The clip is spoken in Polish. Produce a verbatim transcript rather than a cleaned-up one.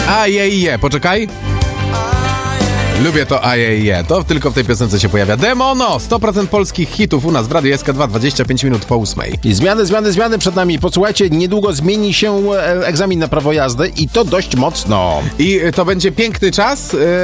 A je i je, poczekaj. Lubię to a je i je. To tylko w tej piosence się pojawia. Demono! sto procent polskich hitów u nas w Radiu S K dwa, dwadzieścia pięć minut po ósmej. I zmiany, zmiany, zmiany przed nami. Posłuchajcie, niedługo zmieni się egzamin na prawo jazdy i to dość mocno. I to będzie piękny czas.